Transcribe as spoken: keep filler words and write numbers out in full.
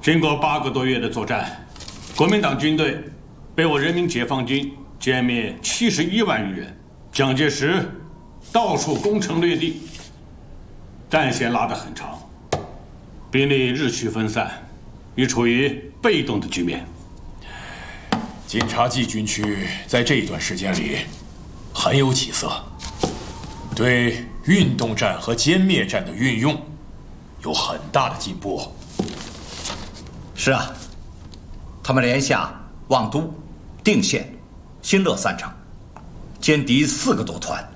经过八个多月的作战，国民党军队被我人民解放军歼灭七十一万余人。蒋介石到处攻城略地，战线拉得很长，兵力日趋分散，已处于被动的局面。 晋察冀军区在这一段时间里很有起色，对运动战和歼灭战的运用有很大的进步。 是啊，他们连下望都、定县、新乐三城，歼敌四个多团，